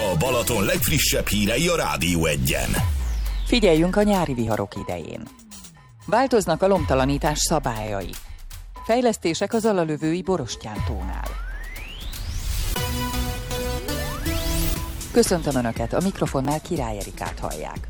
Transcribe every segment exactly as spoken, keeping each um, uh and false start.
A Balaton legfrissebb hírei a Rádió Egyen. Figyeljünk a nyári viharok idején. Változnak a lomtalanítás szabályai. Fejlesztések az alalövői Borostyán-tónál. Köszöntöm Önöket, a mikrofonnál Király Erikát hallják.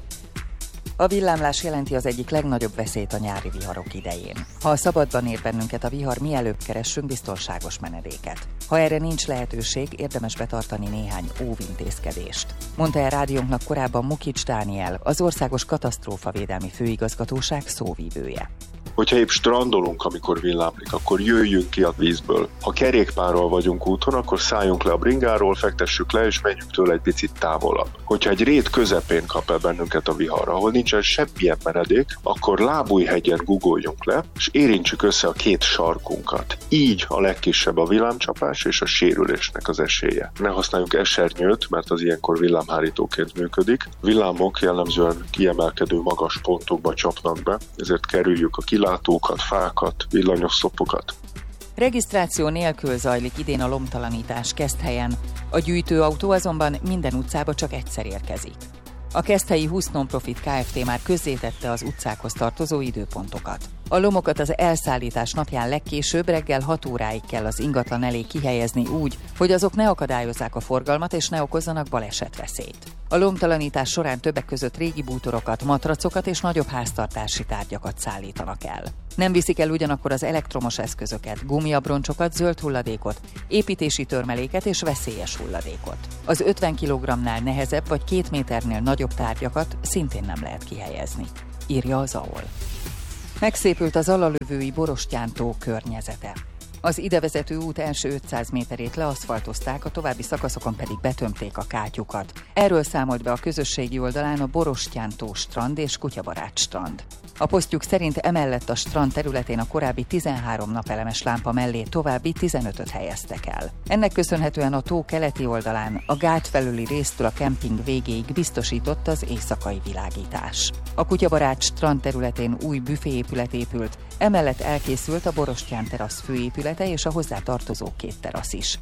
A villámlás jelenti az egyik legnagyobb veszélyt a nyári viharok idején. Ha a szabadban ér bennünket a vihar, mielőbb keressünk biztonságos menedéket. Ha erre nincs lehetőség, érdemes betartani néhány óvintézkedést. Mondta el rádiónknak korábban Mukics Dániel, az Országos Katasztrófavédelmi Főigazgatóság szóvívője. Hogyha épp strandolunk, amikor villámlik, akkor jöjjünk ki a vízből. Ha kerékpárral vagyunk úton, akkor szálljunk le a bringáról, fektessük le, és menjünk tőle egy picit távolabb. Hogyha egy rét közepén kap el bennünket a vihar, ahol nincsen semmilyen menedék, akkor Lábújhegyen guggoljunk le, és érintsük össze a két sarkunkat. Így a legkisebb a villámcsapás és a sérülésnek az esélye. Ne használjunk esernyőt, mert az ilyenkor villámhárítóként működik. Villámok jellemzően kiemelkedő magas pontokba csapnak be, ezért kerüljük a kilátókat, fákat, villanyoszlopokat. Regisztráció nélkül zajlik idén a lomtalanítás Keszthelyen. A gyűjtőautó azonban minden utcába csak egyszer érkezik. A keszthelyi húsz Non-Profit Kft. Már közzétette az utcákhoz tartozó időpontokat. A lomokat az elszállítás napján legkésőbb reggel hat óráig kell az ingatlan elé kihelyezni úgy, hogy azok ne akadályozzák a forgalmat és ne okozzanak balesetveszélyt. A lomtalanítás során többek között régi bútorokat, matracokat és nagyobb háztartási tárgyakat szállítanak el. Nem viszik el ugyanakkor az elektromos eszközöket, gumiabroncsokat, zöld hulladékot, építési törmeléket és veszélyes hulladékot. Az ötven kilogrammnál nehezebb vagy két méternél nagyobb tárgyakat szintén nem lehet kihelyezni, írja az á o el. Megszépült az alalövői Borostyán-tó környezete. Az idevezető út első ötszáz méterét leaszfaltozták, a további szakaszokon pedig betömték a kátyukat. Erről számolt be a közösségi oldalán a Borostyán-tó strand és Kutyabarát strand. A posztjuk szerint emellett a strand területén a korábbi tizenhárom napelemes lámpa mellé további tizenötöt helyeztek el. Ennek köszönhetően a tó keleti oldalán a gát felüli résztől a kemping végéig biztosított az éjszakai világítás. A Kutyabarát strand területén új büféépület épült, emellett elkészült a Borostyán terasz főépülete és a hozzá tartozó két terasz is.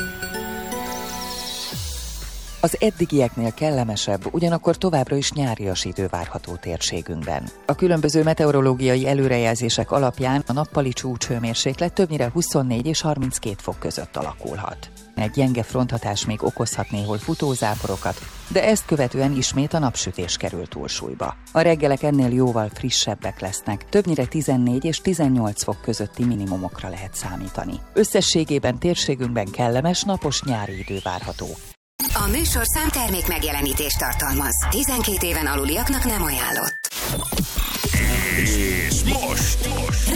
Az eddigieknél kellemesebb, ugyanakkor továbbra is nyárias idő várható térségünkben. A különböző meteorológiai előrejelzések alapján a nappali csúcshőmérséklet többnyire huszonnégy és harminckét fok között alakulhat. Egy gyenge fronthatás még okozhat néhol futózáporokat, de ezt követően ismét a napsütés kerül túlsúlyba. A reggelek ennél jóval frissebbek lesznek, többnyire tizennégy és tizennyolc fok közötti minimumokra lehet számítani. Összességében térségünkben kellemes, napos nyári idő várható. A műsorszám termék megjelenítést tartalmaz. tizenkét éven aluliaknak nem ajánlott. És most, most